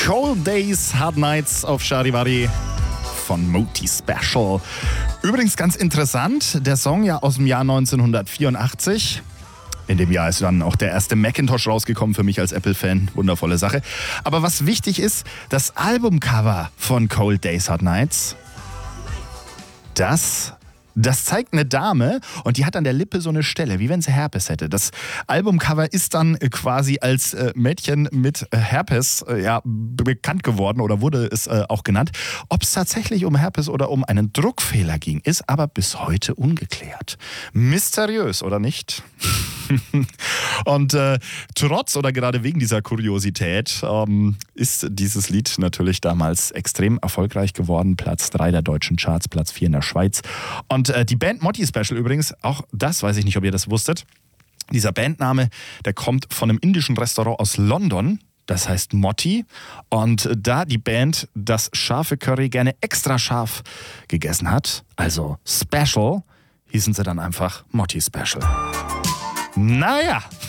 Cold Days, Hard Nights auf Charivari von Moti Special. Übrigens ganz interessant, der Song ja aus dem Jahr 1984. In dem Jahr ist dann auch der erste Macintosh rausgekommen für mich als Apple-Fan. Wundervolle Sache. Aber was wichtig ist, das Albumcover von Cold Days, Hard Nights, das zeigt eine Dame und die hat an der Lippe so eine Stelle, wie wenn sie Herpes hätte. Das Albumcover ist dann quasi als Mädchen mit Herpes bekannt geworden oder wurde es auch genannt. Ob es tatsächlich um Herpes oder um einen Druckfehler ging, ist aber bis heute ungeklärt. Mysteriös, oder nicht? Und trotz oder gerade wegen dieser Kuriosität ist dieses Lied natürlich damals extrem erfolgreich geworden. Platz 3 der deutschen Charts, Platz 4 in der Schweiz. Und die Band Moti Special übrigens, auch das weiß ich nicht, ob ihr das wusstet. Dieser Bandname, der kommt von einem indischen Restaurant aus London. Das heißt Moti. Und da die Band das scharfe Curry gerne extra scharf gegessen hat, also Special, hießen sie dann einfach Moti Special. Naja,